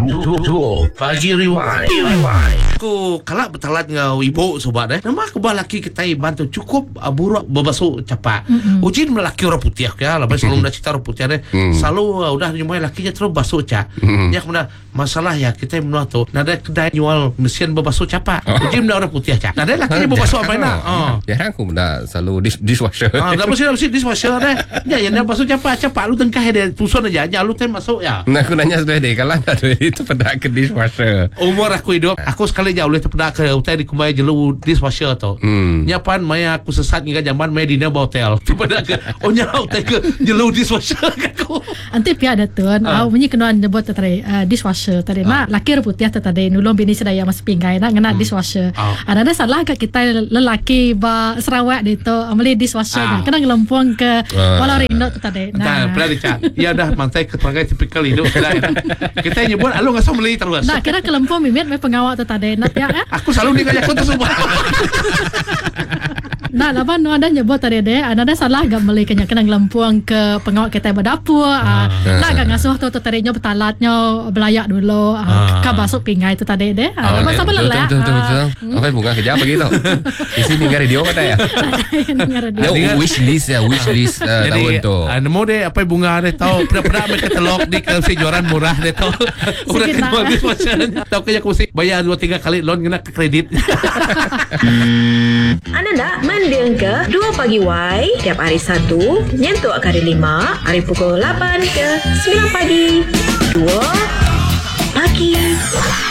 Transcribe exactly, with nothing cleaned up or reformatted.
Duo Pagi Rewind. Aku kalak bertalat dengan ibu sobat eh. Nama aku laki kita bantu cukup uh, buruk berbasuh capak. Mm-hmm. Ujin laki orang putih ya. Lepas selalu nak cerita orang putih deh. Mm. Selalu uh, udah nyumai lakinya terus basuh cak. Mm. Ya kemudian masalah ya kita menua tu. Nada kedai jual mesin berbasuh capak. Oh. Ujin orang putih cak. Nada lakinya berbasuh apa nak? Oh. Ya aku dah selalu dis- dishwasher. Ah, dah mesti mesti dishwasher deh. Ya yang basuh capak capak lu tengkah dia tusun aja. Ya lu ten masuk ya. Nah aku nanya sudah deh kalau ada itu pada ke dishwasher. Umur aku hidup, aku sekali jauh boleh terpedak ke hotel di kumai jelu dishwasher tu. Hmm. Nyapan maya aku sesat hingga zaman maya dina hotel. Terpedak ke oh nya hotel ke jelu dishwasher aku. Anti pia ada tuan, ah bunyi kena nyebut tadi dishwasher tadi. Nah, laki putih tadi nulung bini sedaya mas pinggai nak ngena dishwasher. Ada ada salah ke kita lelaki ba Sarawak itu amali dishwasher kena ngelempung ke Walau Rindo tadi. Nah, pernah dicat. Ya dah mantai keterangan tipikal hidup kita nyebut alu ngasah meli terus. Nah, kira kelempung mimit me pengawal tu tadi. Nak ya. Aku selalu nih aku tu semua. Nah, laban nu ada nyebut tadi deh, ada salah gak meli kena kena ngelempung ke pengawal kita berdapur. Ah, nak gak ngasuh tu tu tadinya betalatnya belayak dulu. Ah, ka basuk pingai tu tadi deh. Ah, masa belelak. Betul betul betul. Apa bunga kerja begitu? Di sini dengar radio kata ya. Dia wish list ya, wish list tahun tu. Nemu deh apa bunga deh tahu pernah-pernah mereka telok di kejuaran murah deh tahu. Udah kedua dishwasher. Tahu kayak aku mesti bayar dua tiga kali loan kena ke kredit. Anda nak mendengar ke Dua Pagi Y tiap hari Sabtu nyentuh ke hari lima, hari pukul lapan ke sembilan pagi. Dua Pagi